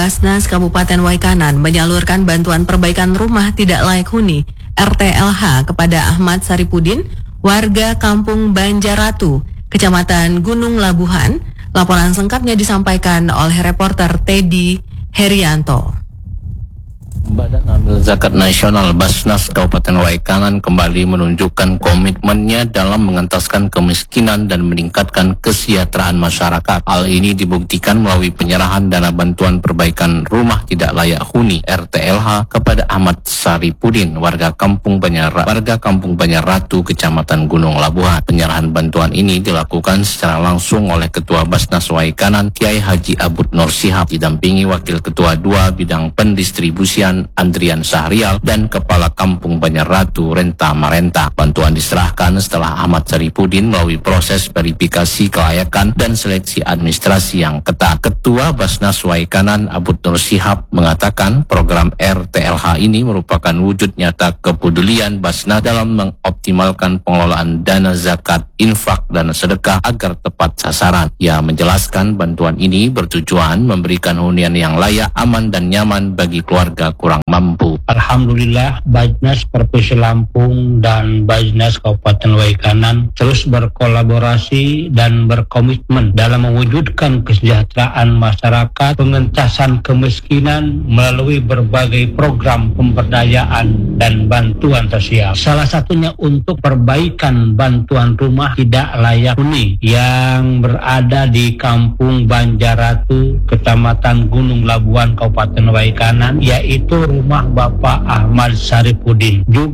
Basnas Kabupaten Waikanan menyalurkan bantuan perbaikan rumah tidak layak huni RTLH kepada Ahmad Saripudin, warga Kampung Banjaratu, Kecamatan Gunung Labuhan. Laporan sengkapnya disampaikan oleh reporter Teddy Herianto. Badan Amil Zakat Nasional Basnas Kabupaten Waikanan kembali menunjukkan komitmennya dalam mengentaskan kemiskinan dan meningkatkan kesejahteraan masyarakat. Hal ini dibuktikan melalui penyerahan dana bantuan perbaikan rumah tidak layak huni RTLH kepada Ahmad Saripudin, warga Kampung Banjaratu, Kecamatan Gunung Labuhan. Penyerahan bantuan ini dilakukan secara langsung oleh Ketua Basnas Waikanan Kiai Haji Abud Nur Shihab, didampingi Wakil Ketua 2 Bidang Pendistribusian Andrian Sahrial dan Kepala Kampung Banjaratu Renta Marenta. Bantuan diserahkan setelah Ahmad Saripudin melalui proses verifikasi kelayakan dan seleksi administrasi yang ketat. Ketua Basnas Waikanan Abud Nur Shihab mengatakan program RTLH ini merupakan wujud nyata kepedulian Basnas dalam mengoptimalkan pengelolaan dana zakat, infak, dan sedekah agar tepat sasaran. Ia menjelaskan bantuan ini bertujuan memberikan hunian yang layak, aman, dan nyaman bagi keluarga kurang mampu. Alhamdulillah, Basnas Provinsi Lampung dan Basnas Kabupaten Waikanan terus berkolaborasi dan berkomitmen dalam mewujudkan kesejahteraan masyarakat, pengentasan kemiskinan melalui berbagai program pemberdayaan dan bantuan sosial. Salah satunya untuk perbaikan bantuan rumah tidak layak huni yang berada di Kampung Banjaratu, Kecamatan Gunung Labuhan, Kabupaten Waikanan, yaitu rumah Bapak Ahmad Saripudin.